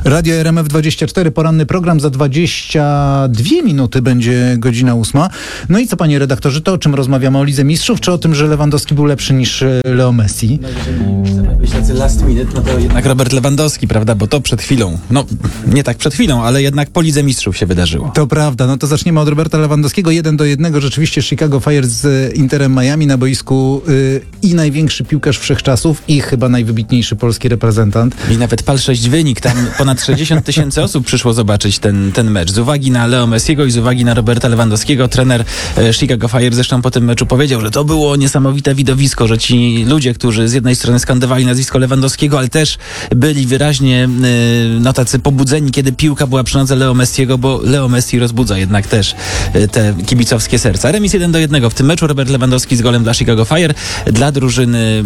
Radio RMF24, poranny program, za 22 minuty będzie godzina 8. No i co, panie redaktorze, to o czym rozmawiamy? O Lidze Mistrzów, czy o tym, że Lewandowski był lepszy niż Leo Messi? No jeżeli chcemy być tacy last minute, no to jednak Robert Lewandowski, prawda, bo to przed chwilą, no nie tak przed chwilą, ale jednak po Lidze Mistrzów się wydarzyło. To prawda, no to zaczniemy od Roberta Lewandowskiego, 1-1, rzeczywiście Chicago Fire z Interem Miami na boisku i największy piłkarz wszechczasów i chyba najwybitniejszy polski reprezentant. I nawet PAL 6 wynik, tam ponad 60 000 osób przyszło zobaczyć ten mecz. Z uwagi na Leo Messiego i z uwagi na Roberta Lewandowskiego, trener Chicago Fire zresztą po tym meczu powiedział, że to było niesamowite widowisko, że ci ludzie, którzy z jednej strony skandowali nazwisko Lewandowskiego, ale też byli wyraźnie tacy pobudzeni, kiedy piłka była przy nodze Leo Messiego, bo Leo Messi rozbudza jednak też te kibicowskie serca. Remis 1-1 w tym meczu. Robert Lewandowski z golem dla Chicago Fire. Dla drużyny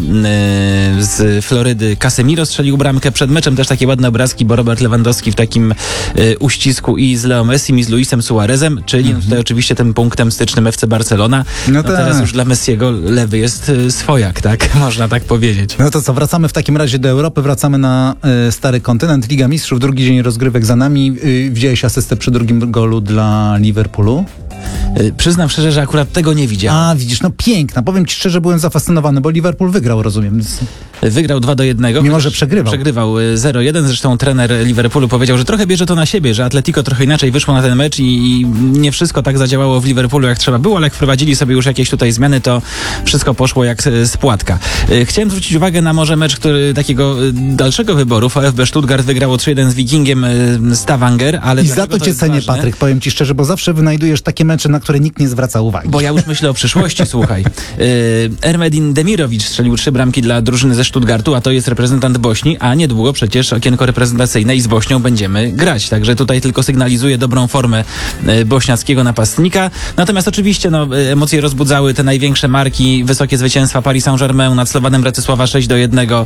z Florydy Casemiro strzelił bramkę. Przed meczem też takie ładne obrazki, bo Robert Lewandowski w takim uścisku i z Leo Messim, i z Luisem Suarezem, czyli tutaj oczywiście tym punktem stycznym FC Barcelona. No tak. Teraz już dla Messiego lewy jest swojak, tak? Można tak powiedzieć. No to co, wracamy w takim razie do Europy, wracamy na stary kontynent. Liga Mistrzów, drugi dzień rozgrywek za nami. Widziałeś asystę przy drugim golu dla Liverpoolu? Przyznam szczerze, że akurat tego nie widziałem. A, widzisz, no piękna. Powiem ci szczerze, byłem zafascynowany, bo Liverpool wygrał, rozumiem. Wygrał 2-1. Mimo, że przegrywał. Przegrywał 0-1. Zresztą trener Liverpoolu powiedział, że trochę bierze to na siebie, że Atletico trochę inaczej wyszło na ten mecz i nie wszystko tak zadziałało w Liverpoolu, jak trzeba było, ale jak wprowadzili sobie już jakieś tutaj zmiany, to wszystko poszło jak z płatka. Chciałem zwrócić uwagę na może mecz, takiego dalszego wyboru. VfB Stuttgart wygrało 3-1 z Wikingiem Stavanger, ale... I za to cię cenię, Patryk, powiem ci szczerze, bo zawsze wynajdujesz takie mecze, na które nikt nie zwraca uwagi. Bo ja już myślę o przyszłości, słuchaj. Ermedin Demirovic strzelił 3 bramki dla drużyny ze Stuttgartu, a to jest reprezentant Bośni, a niedługo przecież okienko reprezentacyjne i z Bośnią będziemy grać. Także tutaj tylko sygnalizuje dobrą formę bośniackiego napastnika. Natomiast oczywiście emocje rozbudzały te największe marki, wysokie zwycięstwa Paris Saint-Germain nad Slowanem Bratysława 6-1,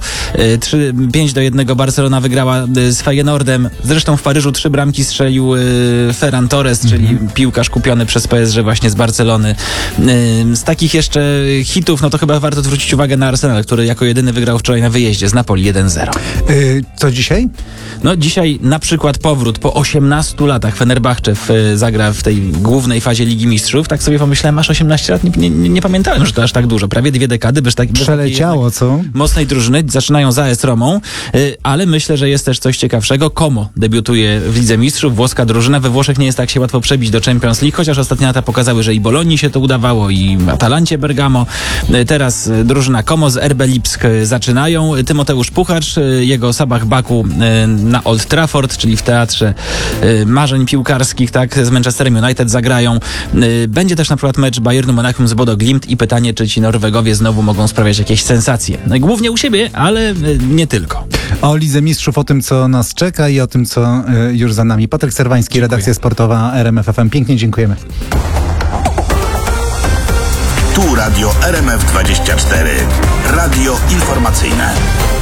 5-1 Barcelona wygrała z Feyenoordem. Zresztą w Paryżu 3 bramki strzelił Ferran Torres, czyli piłkarz kupiony przez PSG właśnie z Barcelony. Z takich jeszcze hitów, no to chyba warto zwrócić uwagę na Arsenal, który jako jedyny wygrał wczoraj na wyjeździe z Napoli 1-0. Co dzisiaj? No dzisiaj na przykład powrót po 18 latach. Fenerbahce zagra w tej głównej fazie Ligi Mistrzów. Tak sobie pomyślałem, masz 18 lat, nie pamiętałem, że to aż tak dużo. Prawie 2 dekady, przeleciało, co? Mocnej drużyny. Zaczynają z AS Romą, ale myślę, że jest też coś ciekawszego. Como debiutuje w Lidze Mistrzów. Włoska drużyna. We Włoszech nie jest tak się łatwo przebić do Champions League, chociaż ostatnie lata pokazały, że i Bolonii się to udawało, i Atalancie Bergamo. Teraz drużyna Como z RB Lipsk zaczynają. Tymoteusz Puchacz, jego Sabah Baku na Old Trafford, czyli w teatrze marzeń piłkarskich, tak, z Manchesterem United zagrają. Będzie też na przykład mecz Bayernu Monachium z Bodo Glimt i pytanie, czy ci Norwegowie znowu mogą sprawiać jakieś sensacje. Głównie u siebie, ale nie tylko. O Lidze Mistrzów, o tym, co nas czeka i o tym, co już za nami. Patryk Serwański, redakcja sportowa RMF FM. Pięknie dziękujemy. Tu Radio RMF24. Radio informacyjne.